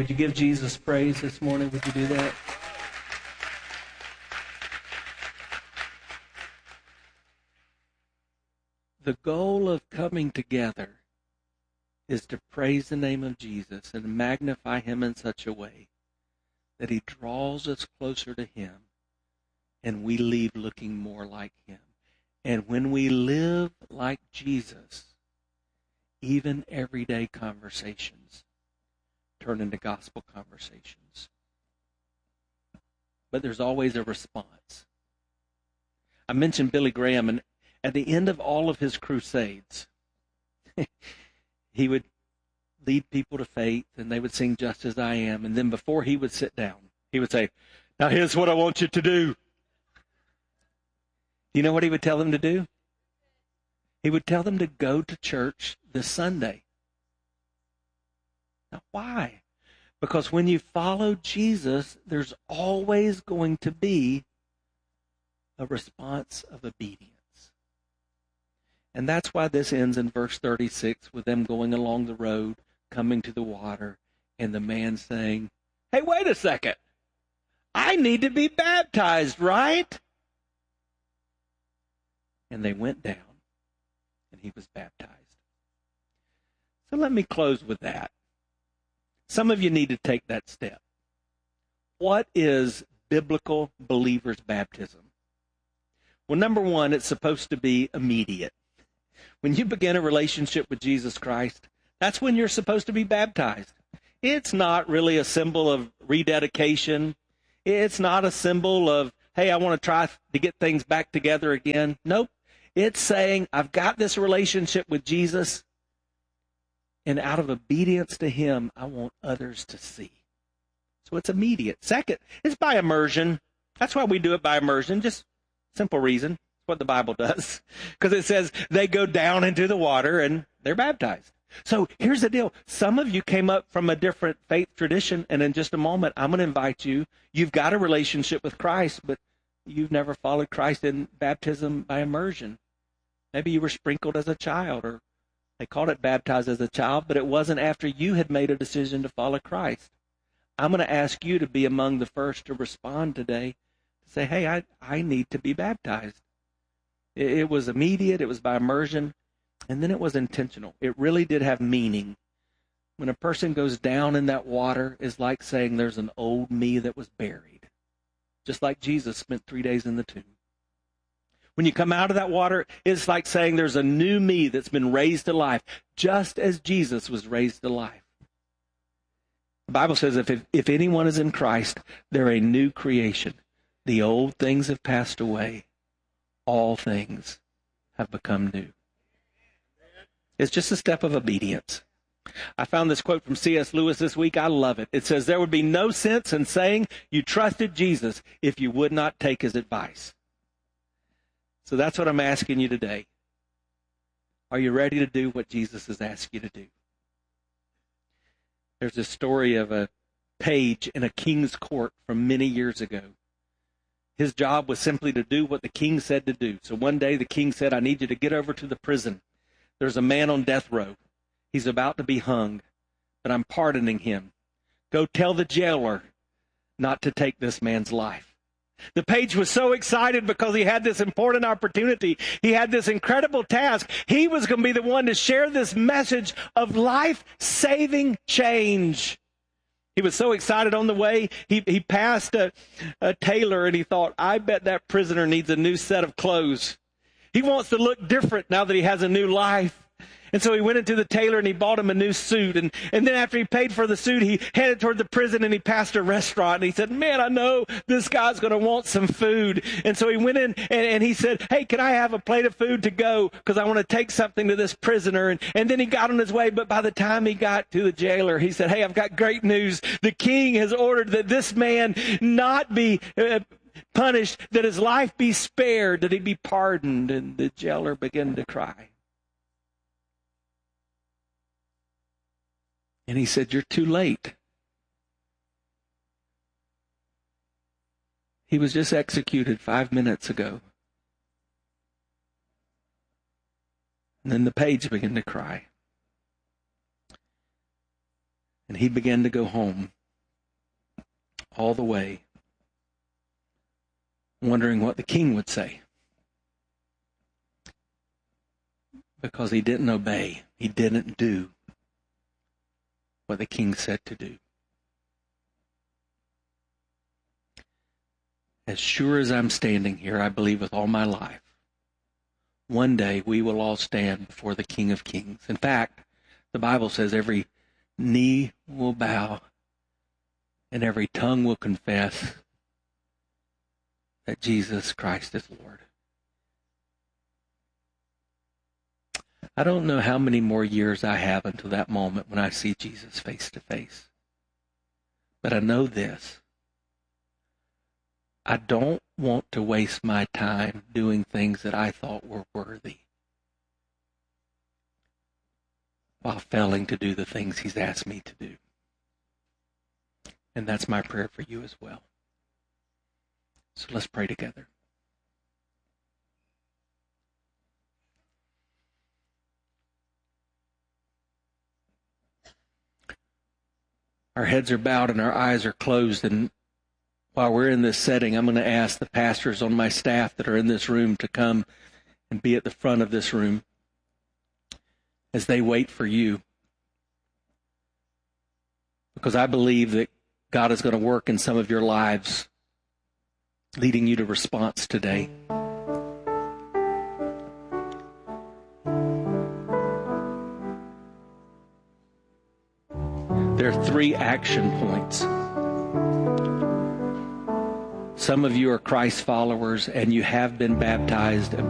Would you give Jesus praise this morning? Would you do that? The goal of coming together is to praise the name of Jesus and magnify him in such a way that he draws us closer to him and we leave looking more like him. And when we live like Jesus, even everyday conversations turn into gospel conversations. But there's always a response. I mentioned Billy Graham, and at the end of all of his crusades, he would lead people to faith, and they would sing Just As I Am. And then before he would sit down, he would say, now here's what I want you to do. Do you know what he would tell them to do? He would tell them to go to church this Sunday. Now, why? Because when you follow Jesus, there's always going to be a response of obedience. And that's why this ends in verse 36 with them going along the road, coming to the water, and the man saying, hey, wait a second. I need to be baptized, right? And they went down, and he was baptized. So let me close with that. Some of you need to take that step. What is biblical believer's baptism? Well, number one, it's supposed to be immediate. When you begin a relationship with Jesus Christ, that's when you're supposed to be baptized. It's not really a symbol of rededication. It's not a symbol of, hey, I want to try to get things back together again. Nope. It's saying, I've got this relationship with Jesus, and out of obedience to him, I want others to see. So it's immediate. Second, it's by immersion. That's why we do it by immersion. Just simple reason. It's what the Bible does. Because it says they go down into the water and they're baptized. So here's the deal. Some of you came up from a different faith tradition, and in just a moment, I'm going to invite you. You've got a relationship with Christ, but you've never followed Christ in baptism by immersion. Maybe you were sprinkled as a child, or they called it baptized as a child, but it wasn't after you had made a decision to follow Christ. I'm going to ask you to be among the first to respond today, to say, hey, I need to be baptized. It was immediate, it was by immersion, and then it was intentional. It really did have meaning. When a person goes down in that water, it's like saying there's an old me that was buried, just like Jesus spent 3 days in the tomb. When you come out of that water, it's like saying there's a new me that's been raised to life, just as Jesus was raised to life. The Bible says if anyone is in Christ, they're a new creation. The old things have passed away. All things have become new. It's just a step of obedience. I found this quote from C.S. Lewis this week. I love it. It says, there would be no sense in saying you trusted Jesus if you would not take his advice. So that's what I'm asking you today. Are you ready to do what Jesus has asked you to do? There's a story of a page in a king's court from many years ago. His job was simply to do what the king said to do. So one day the king said, I need you to get over to the prison. There's a man on death row. He's about to be hung, but I'm pardoning him. Go tell the jailer not to take this man's life. The page was so excited because he had this important opportunity. He had this incredible task. He was going to be the one to share this message of life-saving change. He was so excited on the way, he passed a tailor and he thought, I bet that prisoner needs a new set of clothes. He wants to look different now that he has a new life. And so he went into the tailor and he bought him a new suit. And then after he paid for the suit, he headed toward the prison and he passed a restaurant. And he said, man, I know this guy's going to want some food. And so he went in and he said, hey, can I have a plate of food to go? Because I want to take something to this prisoner. And then he got on his way. But by the time he got to the jailer, he said, hey, I've got great news. The king has ordered that this man not be punished, that his life be spared, that he be pardoned. And the jailer began to cry. And he said, you're too late. He was just executed 5 minutes ago. And then the page began to cry. And he began to go home all the way, wondering what the king would say. Because he didn't obey. He didn't do what the king said to do. As sure as I'm standing here, I believe with all my life, one day we will all stand before the King of Kings. In fact, the Bible says every knee will bow and every tongue will confess that Jesus Christ is Lord. I don't know how many more years I have until that moment when I see Jesus face to face. But I know this. I don't want to waste my time doing things that I thought were worthy while failing to do the things he's asked me to do. And that's my prayer for you as well. So let's pray together. Our heads are bowed and our eyes are closed, and while we're in this setting, I'm going to ask the pastors on my staff that are in this room to come and be at the front of this room as they wait for you. Because I believe that God is going to work in some of your lives, leading you to response today. There are 3 action points. Some of you are Christ followers and you have been baptized